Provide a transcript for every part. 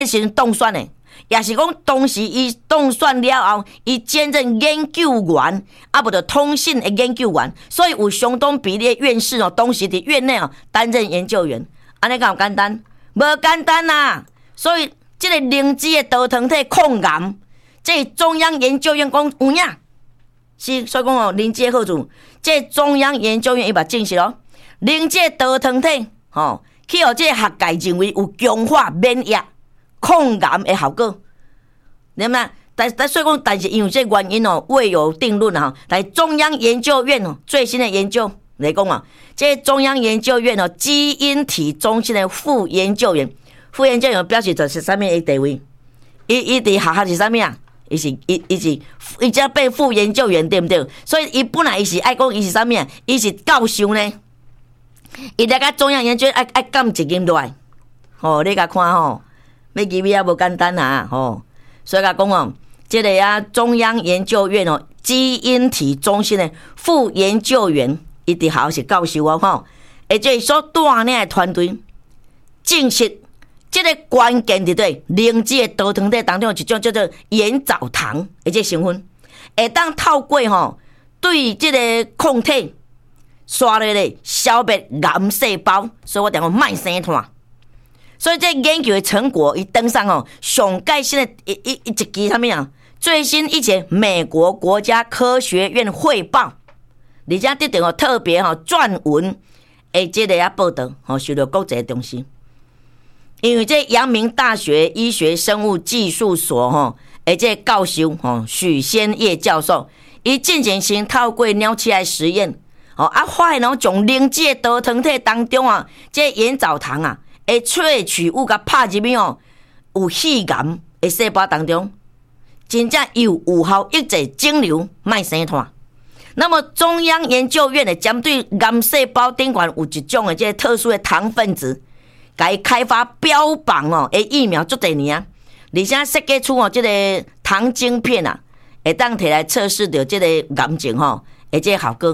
时当选的，也是讲当时伊当选了后，伊兼任研究员，啊，无就通信的研究员，所以有相当比例的院士哦，当时伫院内哦担任研究员，安尼敢有简单？无简单啦！所以这个灵芝的多糖体抗癌，这中央研究院讲有影，是所以讲哦，灵芝的好处，这中央研究院伊嘛证实咯，灵芝的多糖体哦，去互这个学界认为有强化免疫、抗癌的效果。你明白？但所以讲，但是因为这原因哦，未有定论啊。来中央研究院哦，最新的研究来讲啊，这中央研究院哦，基因体中心的副研究员表示就是啥物的地位？伊伫学校是啥物啊？伊才被副研究员对不对？所以伊本来伊是爱讲伊是啥物啊？伊是教授呢。伊来甲中央研究院爱降一斤落来，吼，你甲看吼，要入去也无简单啊，吼。所以甲讲哦，这个啊中央研究院哦基因体中心的副研究员，伊伫学校是教授哦，吼，而且所带领的团队证实，这个关键伫对灵芝的多糖体当中有一种叫做盐藻糖，而且成分会当透过吼对这个抗体刷落咧消灭癌细胞，所以我讲卖生团。所以这研究的成果伊登上哦上盖新的一期啥物啊？最新一节美国国家科学院汇报，而且得到特别撰文的这个报道，受到国际重视。因为这阳明大学医学生物技术所而这教授许先业教授，伊进行透过鸟鼠的实验，发现从灵芝的多糖体当中啊，这盐藻糖啊。会萃取物甲拍入去有肺癌的细胞当中，真正有效抑制肿瘤卖生团。那么中央研究院的针对癌细胞顶端有一种的这特殊的糖分子，甲伊开发标榜的疫苗足侪年啊，而且设计出这个糖晶片啊，会当摕来测试到这个癌症的这效果。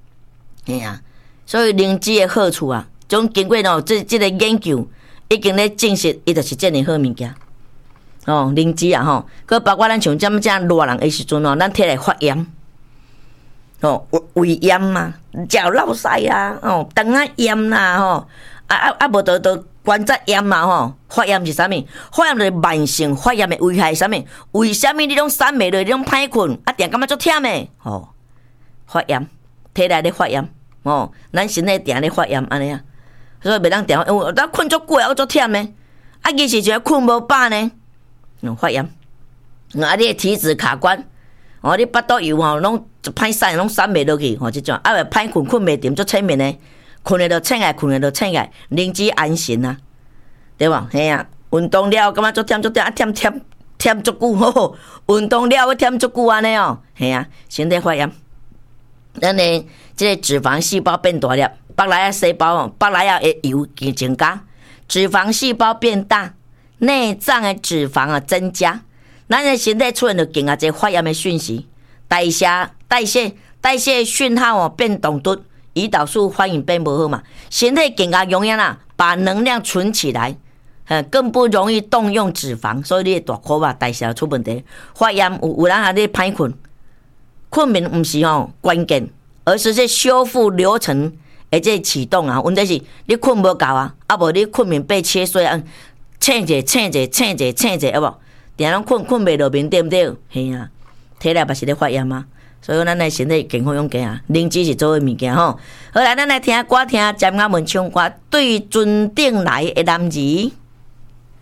所以灵芝的好处啊。总经过这个研究，已经咧证实，伊就是这么好物件。灵芝啊佮包括咱像这热人的时阵咱摕来发炎，胃炎嘛，食落屎啊，肠仔炎啦，无就关节炎嘛，发炎是啥物？发炎就是慢性发炎的危害是啥物？为什么你拢散袂落，你拢歹困，定感觉足忝的？发炎，体内咧发炎，咱身体定咧发炎安尼啊。所以袂当定，因为咱困足久，我足忝的，其实就困无饱呢，发炎，你的体质卡关，你腹肚油拢歹散，拢散袂落去，这种歹困，困袂定，足催眠的，困了就醒来，困了就醒来，灵芝安神啊，对吧？嘿啊，运动了感觉足忝，忝足久，运动了要忝足久安尼嘿啊，身体发炎，咱的这个脂肪细胞变大了。腹内细胞腹内的油增加，脂肪细胞变大，内脏的脂肪增加，咱的身体出现了更加这发炎的讯息，代谢讯号变动突，胰岛素反应变不好嘛，身体更加容易把能量存起来，更不容易动用脂肪，所以你的大块代谢出问题，发炎有人还在歹困，困眠不是关键，而是这修复流程。这启动啊，问题是你困无够啊，无你困眠被切碎啊，醒者，好无？定拢困袂落眠，对不对？嘿啊，体内嘛是咧发炎啊，所以咱的身体健康勇健啊，灵芝是做的物件吼。好来，咱来听歌，听江阿文唱歌，对尊顶来的男儿。